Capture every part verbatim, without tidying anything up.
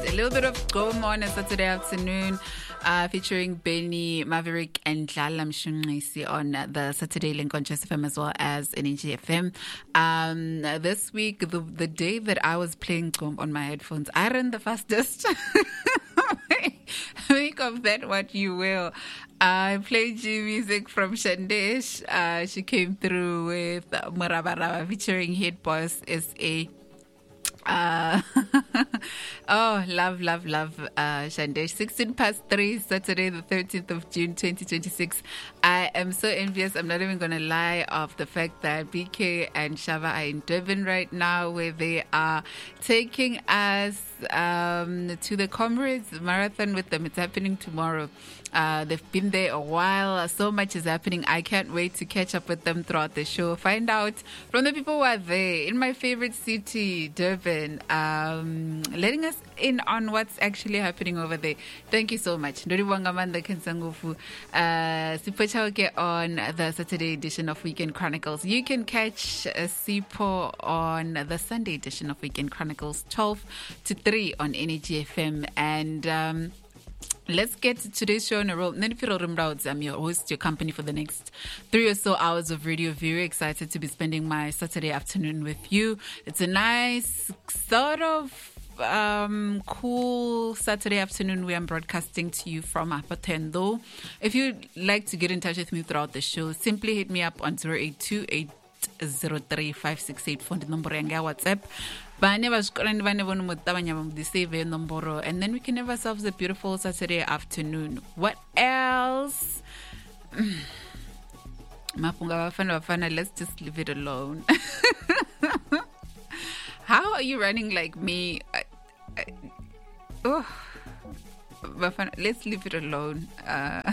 A little bit of Go On a Saturday afternoon, uh, featuring Benny, Maverick, and Dlala Mshunqisi on the Saturday link on Chess F M as well as N E G F M. Um, this week, the, the day that I was playing Go on my headphones, I ran the fastest. Make of that what you will. I played G music from Shandesh. Uh, she came through with Murabaraba featuring Hit Boss S A. Uh, oh, love, love, love, uh, Shandesh. sixteen past three, Saturday, the thirteenth of June, twenty twenty-six. I am so envious, I'm not even going to lie, of the fact that B K and Shava are in Durban right now, where they are taking us um, to the Comrades Marathon with them. It's happening tomorrow. Uh, they've been there a while. So much is happening. I can't wait to catch up with them throughout the show. Find out from the people who are there in my favorite city, Durban, um, letting us in on what's actually happening over there. Thank you so much. Ndoriwangamanda Kensangufu. Sipochauke on the Saturday edition of Weekend Chronicles. You can catch uh, Sipo on the Sunday edition of Weekend Chronicles, twelve to three on N E G F M. And um, let's get to today's show on a roll. Nenifiro Rimrauds, I'm your host, your company for the next three or so hours of radio. Very excited to be spending my Saturday afternoon with you. It's a nice sort of um, cool Saturday afternoon where I'm broadcasting to you from Apatendo. If you'd like to get in touch with me throughout the show, simply hit me up on zero eight two eight zero three five six eight four, the number on WhatsApp. And then we can have ourselves a beautiful Saturday afternoon. What else? Let's just leave it alone. How are you running like me? I, I, oh, let's leave it alone. Uh,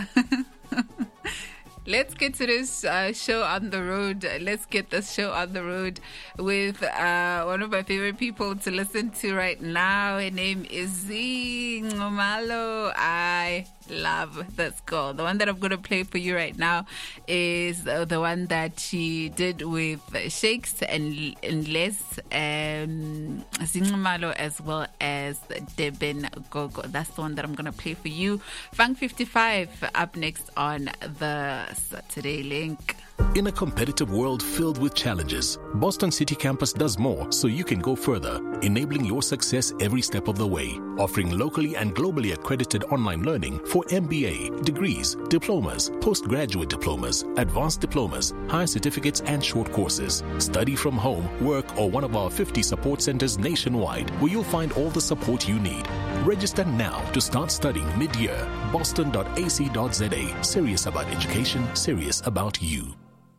Let's get to this uh, show on the road. Let's get this show on the road with uh, one of my favorite people to listen to right now. Her name is Z Ngomalo. I love this girl. The one that I'm going to play for you right now is uh, the one that she did with Shakes and, and Les, um, Z Ngomalo, as well as Deben Gogo. That's the one that I'm going to play for you. Funk fifty-five up next on the Saturday link. In a competitive world filled with challenges, Boston City Campus does more so you can go further, enabling your success every step of the way. Offering locally and globally accredited online learning for M B A, degrees, diplomas, postgraduate diplomas, advanced diplomas, higher certificates, and short courses. Study from home, work, or one of our fifty support centers nationwide, where you'll find all the support you need. Register now to start studying mid-year. boston dot a c dot z a. Serious about education, serious about you.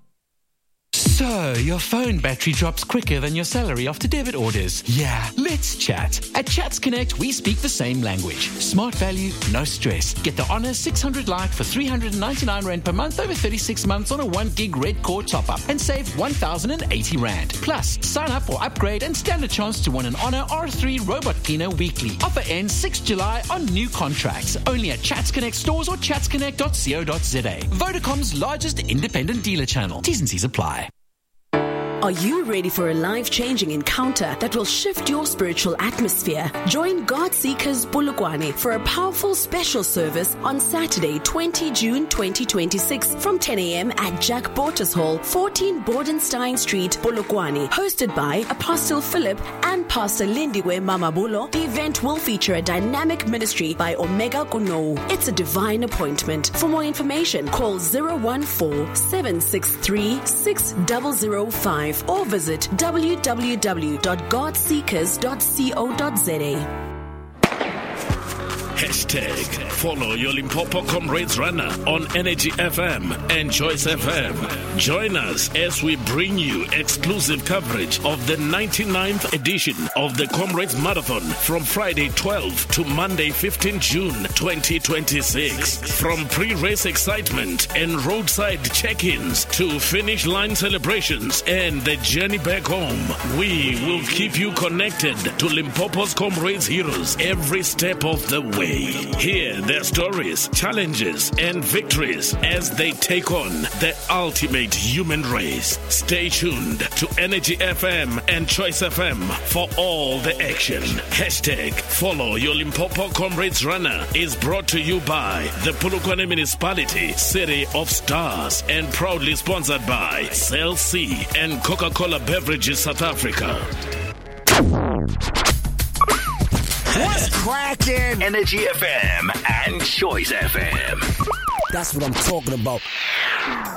So, your phone battery drops quicker than your salary after debit orders. Yeah, let's chat. At Chats Connect, we speak the same language. Smart value, no stress. Get the Honor six hundred Lite for three hundred ninety-nine rand per month over thirty-six months on a one gig Red Core top-up and save one thousand eighty rand. Plus, sign up or upgrade and stand a chance to win an Honor R three Robot Cleaner weekly. Offer ends sixth of July on new contracts. Only at Chats Connect stores or chats connect dot co dot z a. Vodacom's largest independent dealer channel. T's and C's apply. Are you ready for a life-changing encounter that will shift your spiritual atmosphere? Join God Seekers Polokwane for a powerful special service on Saturday, the twentieth of June, twenty twenty-six from ten a.m. at Jack Bortis Hall, fourteen Bordenstein Street, Polokwane. Hosted by Apostle Philip and Pastor Lindiwe Mamabulo, the event will feature a dynamic ministry by Omega Kuno. It's a divine appointment. For more information, call zero one four, seven six three, six zero zero five. Or visit w w w dot god seekers dot co dot z a. Hashtag follow your Limpopo Comrades Runner on Energy F M and Choice F M. Join us as we bring you exclusive coverage of the ninety-ninth edition of the Comrades Marathon from Friday twelfth to Monday fifteenth of June twenty twenty-six. From pre-race excitement and roadside check-ins to finish line celebrations and the journey back home, we will keep you connected to Limpopo's Comrades heroes every step of the way. way. Hear their stories, challenges, and victories as they take on the ultimate human race. Stay tuned to Energy F M and Choice F M for all the action. Hashtag Follow Your Limpopo Comrades Runner is brought to you by the Polokwane Municipality, City of Stars, and proudly sponsored by Cell C and Coca-Cola Beverages South Africa. What's cracking? Energy F M and Choice F M. That's what I'm talking about.